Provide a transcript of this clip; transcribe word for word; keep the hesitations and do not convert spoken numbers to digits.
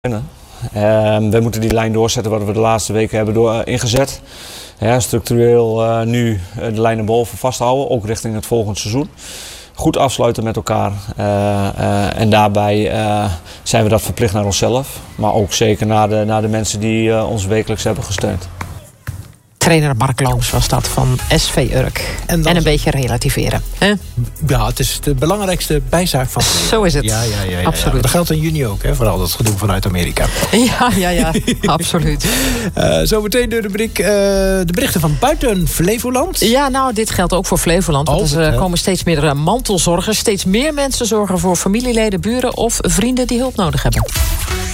Uh, we moeten die lijn doorzetten wat we de laatste weken hebben door, uh, ingezet. Ja, structureel uh, nu uh, de lijn naar boven vasthouden, ook richting het volgende seizoen. Goed afsluiten met elkaar. Uh, uh, en daarbij uh, zijn we dat verplicht naar onszelf. Maar ook zeker naar de, naar de mensen die uh, ons wekelijks hebben gesteund. Trainer Mark Looms was dat van S V Urk. En, en een beetje relativeren. Hè? Ja, het is de belangrijkste bijzaak van... Zo is het. Ja, ja, ja, ja, absoluut. Ja. Dat geldt in juni ook, hè, vooral dat gedoe vanuit Amerika. Ja, ja, ja, absoluut. Uh, zometeen de rubriek uh, de berichten van buiten Flevoland. Ja, nou, dit geldt ook voor Flevoland. Oh, want er uh, komen steeds meer mantelzorgers. Steeds meer mensen zorgen voor familieleden, buren of vrienden die hulp nodig hebben.